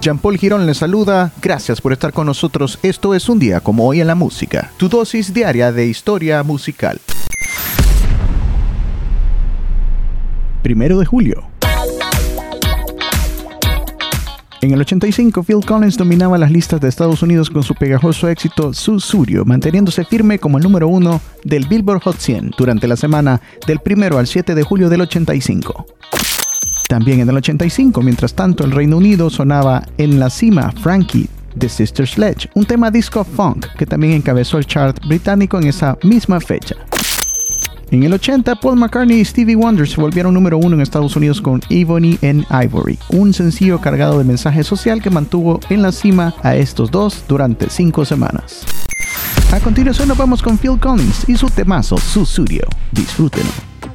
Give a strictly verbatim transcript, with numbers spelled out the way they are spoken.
Jean-Paul Girón les saluda. Gracias por estar con nosotros. Esto es Un Día Como Hoy en la Música, tu dosis diaria de historia musical. Primero de julio. En el ochenta y cinco, Phil Collins dominaba las listas de Estados Unidos con su pegajoso éxito Sussudio, manteniéndose firme como el número uno del Billboard Hot cien durante la semana del primero al siete de julio del ochenta y cinco. También en el ochenta y cinco, mientras tanto, el Reino Unido sonaba en la cima Frankie de Sister Sledge, un tema disco funk que también encabezó el chart británico en esa misma fecha. En el ochenta, Paul McCartney y Stevie Wonder se volvieron número uno en Estados Unidos con Ebony and Ivory, un sencillo cargado de mensaje social que mantuvo en la cima a estos dos durante cinco semanas. A continuación nos vamos con Phil Collins y su temazo Sussudio. Disfrútenlo.